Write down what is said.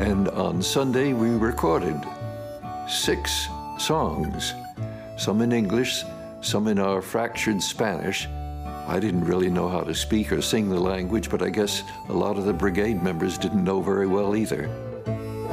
And on Sunday, we recorded 6 songs, some in English, some in our fractured Spanish. I didn't really know how to speak or sing the language, but I guess a lot of the brigade members didn't know very well either.